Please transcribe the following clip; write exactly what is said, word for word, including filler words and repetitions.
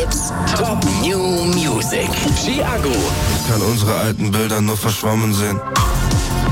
Hits, Top New Music. Chiago. Ich kann unsere alten Bilder nur verschwommen sehen.